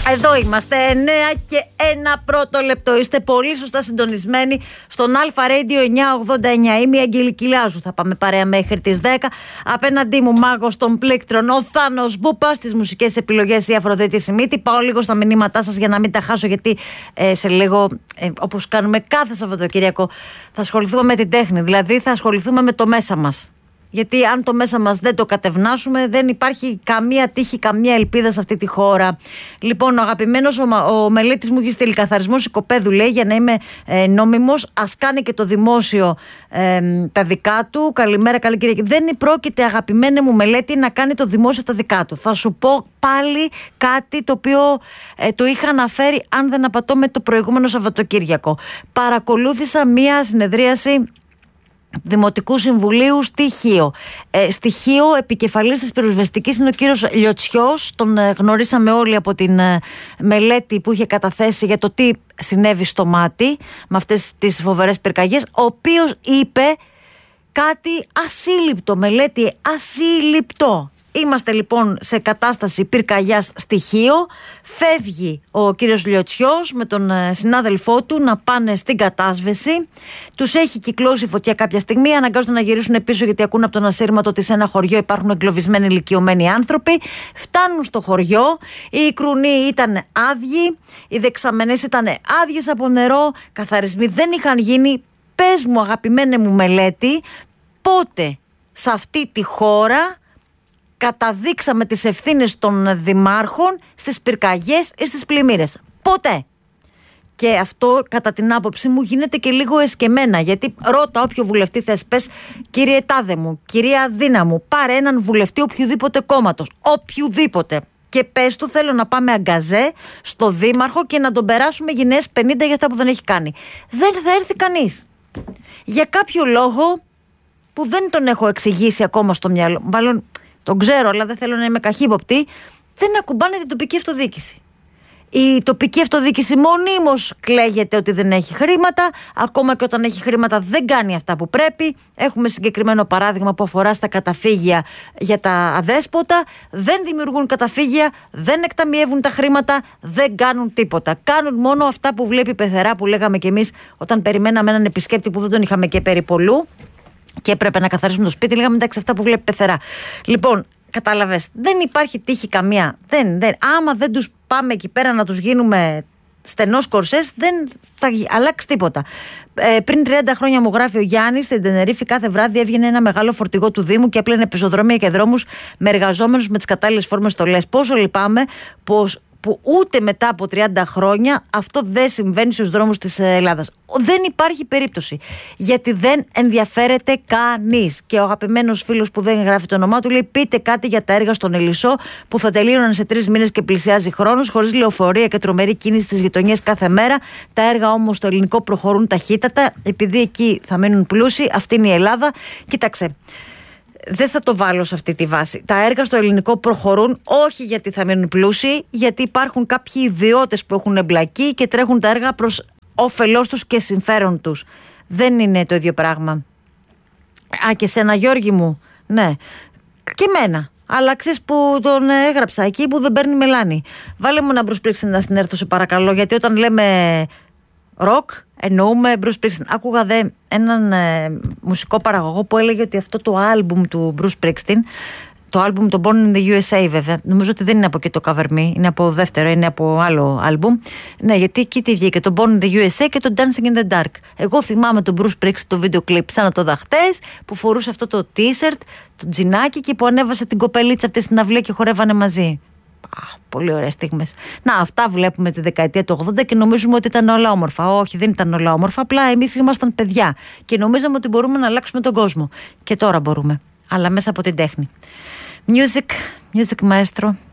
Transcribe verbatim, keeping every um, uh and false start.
Εδώ είμαστε, εννέα και ένα πρώτο λεπτό. Είστε πολύ σωστά συντονισμένοι στον Αλφα Radio εννιακόσια ογδόντα εννιά. Είμαι η Αγγελική Λάζου. Θα πάμε παρέα μέχρι τις δέκα. Απέναντί μου, μάγος των πλήκτρων, ο Θάνος Μπούπας. Στις μουσικές επιλογές, η Αφροδίτη Σιμίτη. Πάω λίγο στα μηνύματά σας για να μην τα χάσω, γιατί ε, σε λίγο, ε, όπως κάνουμε κάθε Σαββατοκύριακο, θα ασχοληθούμε με την τέχνη. Δηλαδή, θα ασχοληθούμε με το μέσα μας. Γιατί αν το μέσα μας δεν το κατευνάσουμε, δεν υπάρχει καμία τύχη, καμία ελπίδα σε αυτή τη χώρα. Λοιπόν, ο αγαπημένος ο, ο μελέτης μου έχει στείλει καθαρισμός οικοπαίδου, λέει, για να είμαι ε, νόμιμος. Ας κάνει και το δημόσιο ε, τα δικά του. Καλημέρα, καλή Κυριακή. Δεν πρόκειται, αγαπημένη μου μελέτη, να κάνει το δημόσιο τα δικά του. Θα σου πω πάλι κάτι το οποίο ε, το είχα αναφέρει, αν δεν απατώ, με το προηγούμενο Σαββατοκύριακο. Παρακολούθησα μία συνεδρίαση Δημοτικού Συμβουλίου στη Χίο. Ε, στη Χίο, επικεφαλής της πυροσβεστικής είναι ο κύριος Λιωτσιός. Τον ε, γνωρίσαμε όλοι από την ε, μελέτη που είχε καταθέσει για το τι συνέβη στο μάτι με αυτές τις φοβερές πυρκαγιές, ο οποίος είπε κάτι ασύλληπτο, μελέτη ασύλληπτο. Είμαστε λοιπόν σε κατάσταση πυρκαγιάς στη Χίο. Φεύγει ο κύριος Λιωτσιός με τον συνάδελφό του να πάνε στην κατάσβεση. Τους έχει κυκλώσει φωτιά κάποια στιγμή. Αναγκάζονται να γυρίσουν πίσω, γιατί ακούν από τον ασύρματο ότι σε ένα χωριό υπάρχουν εγκλωβισμένοι ηλικιωμένοι άνθρωποι. Φτάνουν στο χωριό. Οι κρουνοί ήταν άδειοι. Οι δεξαμενές ήταν άδειες από νερό. Καθαρισμοί δεν είχαν γίνει. Πες μου, αγαπημένη μου μελέτη, πότε σε αυτή τη χώρα καταδείξαμε τις ευθύνες των δημάρχων στις πυρκαγιές ή στις πλημμύρες? Ποτέ. Και αυτό, κατά την άποψή μου, γίνεται και λίγο εσκεμμένα. Γιατί ρώτα όποιο βουλευτή θες, πες, κύριε Τάδε μου, κυρία Δίνα μου, πάρε έναν βουλευτή οποιουδήποτε κόμματος, οποιουδήποτε, και πες του, θέλω να πάμε αγκαζέ στο δήμαρχο και να τον περάσουμε γυναίες πενήντα για αυτά που δεν έχει κάνει. Δεν θα έρθει κανείς. Για κάποιο λόγο που δεν τον έχω εξηγήσει ακόμα στο μυαλό, μάλλον τον ξέρω, αλλά δεν θέλω να είμαι καχύποπτη, δεν ακουμπάνε την τοπική αυτοδιοίκηση. Η τοπική αυτοδιοίκηση μονίμως κλαίγεται ότι δεν έχει χρήματα. Ακόμα και όταν έχει χρήματα δεν κάνει αυτά που πρέπει. Έχουμε συγκεκριμένο παράδειγμα που αφορά στα καταφύγια για τα αδέσποτα. Δεν δημιουργούν καταφύγια, δεν εκταμιεύουν τα χρήματα, δεν κάνουν τίποτα. Κάνουν μόνο αυτά που βλέπει η πεθερά, που λέγαμε κι εμείς όταν περιμέναμε έναν επισκέπτη που δεν τον είχαμε και περιπολού και έπρεπε να καθαρίσουμε το σπίτι. Λέγαμε, εντάξει, αυτά που βλέπει πεθερά. Λοιπόν, κατάλαβες, δεν υπάρχει τύχη καμία. Δεν, δεν. Άμα δεν τους πάμε εκεί πέρα να τους γίνουμε στενός κορσές, δεν θα αλλάξει τίποτα. Ε, πριν τριάντα χρόνια, μου γράφει ο Γιάννης, στην Τενερίφη κάθε βράδυ έβγαινε ένα μεγάλο φορτηγό του Δήμου και έπλαινε πεζοδρόμια και δρόμους με εργαζόμενους με τις κατάλληλες φόρμες στολές. Πόσο λυπάμαι πως που ούτε μετά από τριάντα χρόνια αυτό δεν συμβαίνει στους δρόμους της Ελλάδας. Δεν υπάρχει περίπτωση. Γιατί δεν ενδιαφέρεται κανείς. Και ο αγαπημένος φίλος που δεν γράφει το όνομά του λέει: πείτε κάτι για τα έργα στον Ελισσό που θα τελείωναν σε τρεις μήνες και πλησιάζει χρόνος, χωρίς λεωφορεία και τρομερή κίνηση στις γειτονιές κάθε μέρα. Τα έργα όμως στο ελληνικό προχωρούν ταχύτατα, επειδή εκεί θα μείνουν πλούσιοι. Αυτή είναι η Ελλάδα. Κοίταξε. Δεν θα το βάλω σε αυτή τη βάση. Τα έργα στο ελληνικό προχωρούν όχι γιατί θα μείνουν πλούσιοι, γιατί υπάρχουν κάποιοι ιδιώτες που έχουν εμπλακεί και τρέχουν τα έργα προς όφελός τους και συμφέρον τους. Δεν είναι το ίδιο πράγμα. Α, και σένα, Γιώργη μου, ναι, και εμένα. Αλλά ξέρεις που τον έγραψα εκεί που δεν παίρνει μελάνι. Βάλε μου ένα Bruce Springsteen να στην έρθω, σε παρακαλώ, γιατί όταν λέμε ροκ εννοούμε Bruce Springsteen. Άκουγα δε έναν ε, μουσικό παραγωγό που έλεγε ότι αυτό το άλμπουμ του Bruce Springsteen, το άλμπουμ το Born in the γιου ες έι βέβαια, νομίζω ότι δεν είναι από εκεί το Cover Me, είναι από δεύτερο, είναι από άλλο άλμπουμ. Ναι, γιατί εκεί τι βγήκε, το Born in the γιου ες έι και το Dancing in the Dark. Εγώ θυμάμαι τον Bruce Springsteen, το βίντεο κλιπ, σαν να το δω χτες, που φορούσε αυτό το t-shirt, το τζινάκι, και που ανέβασε την κοπελίτσα από τη στην αυλή και χορεύανε μαζί. Α, πολύ ωραίες στιγμές. Να, αυτά βλέπουμε τη δεκαετία του ογδόντα και νομίζουμε ότι ήταν όλα όμορφα. Όχι, δεν ήταν όλα όμορφα. Απλά εμείς ήμασταν παιδιά και νομίζαμε ότι μπορούμε να αλλάξουμε τον κόσμο. Και τώρα μπορούμε. Αλλά μέσα από την τέχνη. Music, music maestro.